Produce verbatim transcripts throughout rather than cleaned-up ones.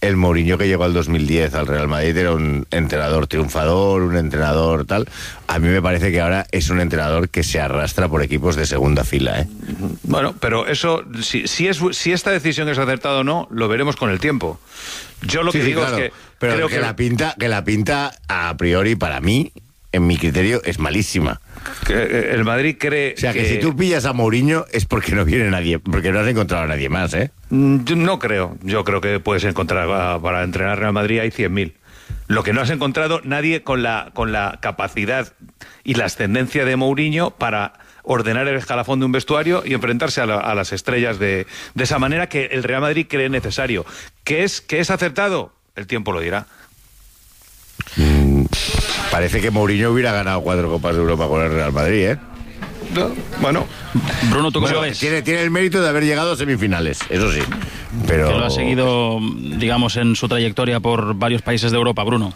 el Mourinho que llegó al dos mil diez al Real Madrid era un entrenador triunfador, un entrenador tal. A mí me parece que ahora es un entrenador que se arrastra por equipos de segunda fila, ¿eh? Bueno, pero eso, si, si, es, si esta decisión es acertada o no, lo veremos con el tiempo. Yo lo sí, que sí, digo claro, es que pero creo que, que la pinta, que la pinta a priori para mí, en mi criterio, es malísima. Que el Madrid cree O sea, que, que si tú pillas a Mourinho es porque no viene nadie, porque no has encontrado a nadie más, ¿eh? Yo no creo. Yo creo que puedes encontrar a, para entrenar Real Madrid hay cien mil. Lo que no has encontrado nadie con la con la capacidad y la ascendencia de Mourinho para ordenar el escalafón de un vestuario y enfrentarse a, la, a las estrellas de, de esa manera que el Real Madrid cree necesario. ¿Que es, que es acertado? El tiempo lo dirá. Mm, parece que Mourinho hubiera ganado cuatro Copas de Europa con el Real Madrid, ¿eh? No, bueno, Bruno, ¿tú cómo bueno, lo ves? Tiene, tiene el mérito de haber llegado a semifinales, eso sí. Pero... Que lo ha seguido, digamos, en su trayectoria por varios países de Europa, Bruno.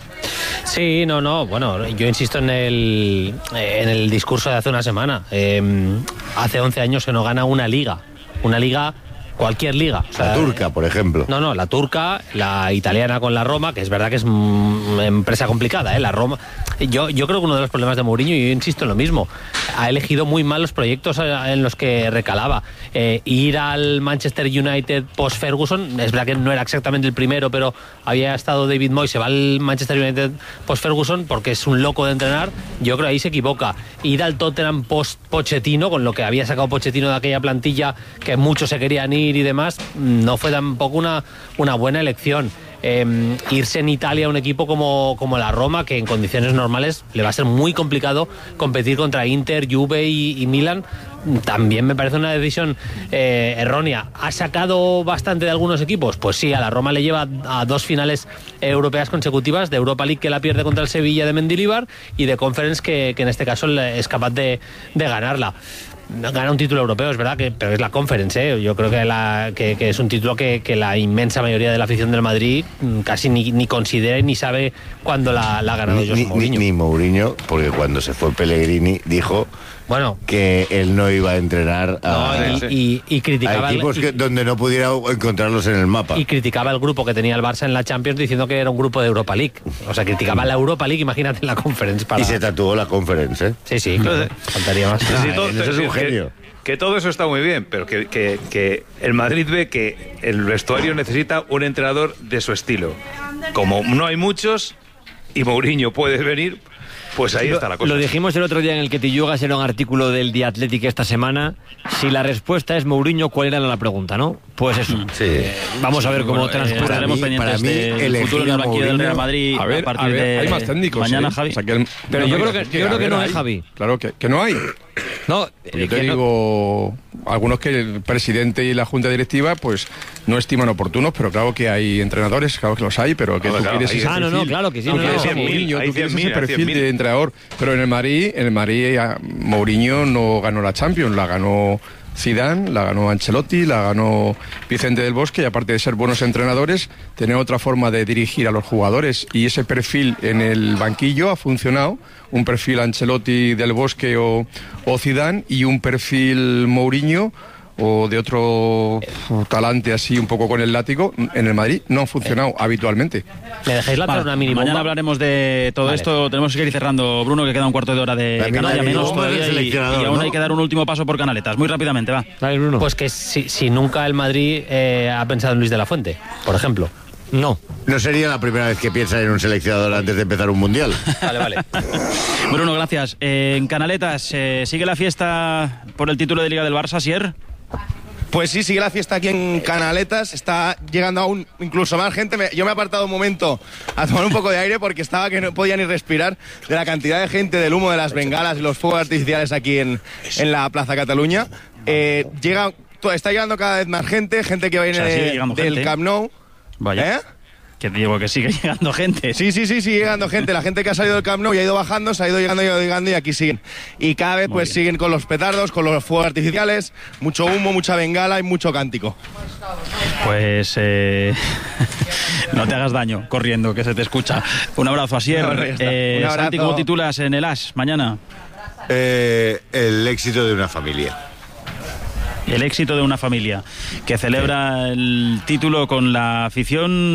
Sí, no, no, bueno, yo insisto en el, en el discurso de hace una semana. Eh, hace once años se nos gana una liga, una liga... Cualquier liga. O sea, la turca, por ejemplo. No, no, la turca, la italiana con la Roma, que es verdad que es una empresa complicada, ¿eh? La Roma. Yo, yo creo que uno de los problemas de Mourinho, y yo insisto en lo mismo, ha elegido muy mal los proyectos en los que recalaba. Eh, ir al Manchester United post-Ferguson, es verdad que no era exactamente el primero, pero había estado David Moyes, se va al Manchester United post-Ferguson porque es un loco de entrenar, yo creo que ahí se equivoca. Ir al Tottenham post-Pochettino, con lo que había sacado Pochettino de aquella plantilla, que muchos se querían ir y demás, no fue tampoco una, una buena elección. Eh, irse en Italia a un equipo como, como la Roma, que en condiciones normales le va a ser muy complicado competir contra Inter, Juve y, y Milan, también me parece una decisión eh, errónea. ¿Ha sacado bastante de algunos equipos? Pues sí, a la Roma le lleva a dos finales europeas consecutivas, de Europa League que la pierde contra el Sevilla de Mendilibar y de Conference que, que en este caso es capaz de, de ganarla. Gana un título europeo, es verdad, que, pero es la Conference, ¿eh? Yo creo que, la, que, que es un título que, que la inmensa mayoría de la afición del Madrid casi ni, ni considera ni sabe cuándo la, la ha ganado ni, José Mourinho. Ni, ni Mourinho, porque cuando se fue Pellegrini dijo bueno, que él no iba a entrenar a, no, y, y, y criticaba a equipos el, que, y, donde no pudiera encontrarlos en el mapa. Y criticaba el grupo que tenía el Barça en la Champions diciendo que era un grupo de Europa League. O sea, criticaba la Europa League, imagínate en la Conference. Para... Y se tatuó la Conference, ¿eh? Sí, sí, claro, faltaría más. Sí, sí, todo, eso es un que, genio. Que todo eso está muy bien, pero que, que, que el Madrid ve que el vestuario necesita un entrenador de su estilo. Como no hay muchos y Mourinho puede venir, pues ahí lo, está la cosa. Lo dijimos el otro día en el que Tillugas era un artículo del The Athletic esta semana. Si la respuesta es Mourinho, ¿cuál era la pregunta, no? Pues eso. Sí. Eh, vamos sí, a ver cómo bueno, transcurre. Eh, estaremos mí, pendientes mí, del futuro del banquillo del Real Madrid a ver, a partir a ver, de hay más técnicos, mañana, ¿eh? Javi. O sea, que el, Pero no, yo no, creo que, que, yo creo que ver, no hay. es Javi. Claro que, que no hay. No, Yo te digo, no. Algunos que el presidente y la junta directiva pues no estiman oportunos, pero claro que hay entrenadores, claro que los hay, pero que No, tú claro, quieres hay- ese Ah, no, perfil, no, claro que sí, tú no, quieres no, ese cien mil, Mourinho, hay tú quieres cien mil, ese hay cien perfil mil. de entrenador, pero en el Madrid, en el Madrid a- Mourinho no ganó la Champions, la ganó Zidane, la ganó Ancelotti, la ganó Vicente del Bosque, y aparte de ser buenos entrenadores, tener otra forma de dirigir a los jugadores, y ese perfil en el banquillo ha funcionado, un perfil Ancelotti, del Bosque o, o Zidane, y un perfil Mourinho o de otro talante así un poco con el látigo, en el Madrid no ha funcionado eh. habitualmente. ¿Me dejáis lanzar Vale, una mini bomba? mañana hablaremos de todo Vale. esto. Tenemos que ir cerrando, Bruno, que queda un cuarto de hora de Canalla menos todavía y, y aún ¿no? hay que dar un último paso por Canaletas. Muy rápidamente, va. Dale, Bruno. Pues que si, si nunca el Madrid eh, ha pensado en Luis de la Fuente, por ejemplo. No. No sería la primera vez que piensa en un seleccionador antes de empezar un mundial. Vale, vale. Bruno, gracias. Eh, en Canaletas, eh, ¿sigue la fiesta por el título de Liga del Barça, Sier? Pues sí, sigue la fiesta aquí en Canaletas, está llegando aún incluso más gente. Me, yo me he apartado un momento a tomar un poco de aire porque estaba que no podía ni respirar de la cantidad de gente, del humo de las bengalas y los fuegos artificiales aquí en, en la Plaza Cataluña. Eh, llega, está llegando cada vez más gente, gente que viene O sea, sigue de, llegando del gente. Camp Nou. Vaya. ¿Eh? Que digo que sigue llegando gente. Sí, sí, sí, sigue llegando gente. La gente que ha salido del Camp Nou y ha ido bajando, se ha ido llegando, ha ido llegando y aquí siguen. Y cada vez Muy pues bien. siguen con los petardos, con los fuegos artificiales, mucho humo, mucha bengala y mucho cántico. Pues eh, no te hagas daño corriendo, que se te escucha. Un abrazo a Sier. No, no, ya está. Eh, Un abrazo. Santi, ¿cómo titulas en el As mañana? Eh, el éxito de una familia. El éxito de una familia que celebra el título con la afición